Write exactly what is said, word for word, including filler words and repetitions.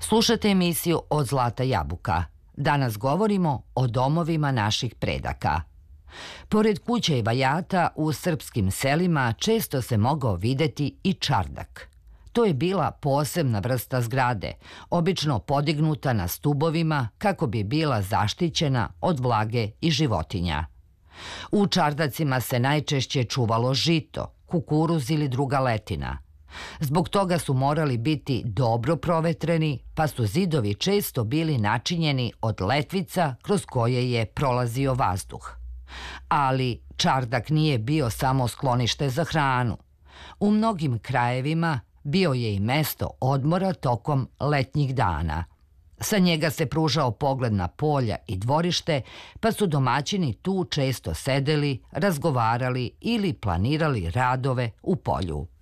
Slušate emisiju Od zlata jabuka. Danas govorimo o domovima naših predaka. Pored kuće i vajata u srpskim selima često se mogao videti i čardak. To je bila posebna vrsta zgrade, obično podignuta na stubovima kako bi bila zaštićena od vlage i životinja. U čardacima se najčešće čuvalo žito, kukuruz ili druga letina. Zbog toga su morali biti dobro provetreni, pa su zidovi često bili načinjeni od letvica kroz koje je prolazio vazduh. Ali čardak nije bio samo sklonište za hranu. U mnogim krajevima bio je i mesto odmora tokom letnjih dana. Sa njega se pružao pogled na polja i dvorište, pa su domaćini tu često sedeli, razgovarali ili planirali radove u polju.